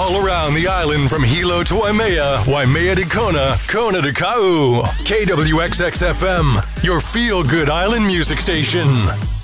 All around the island from Hilo to Waimea, Waimea to Kona, Kona to Kau. KWXX-FM, your feel-good island music station.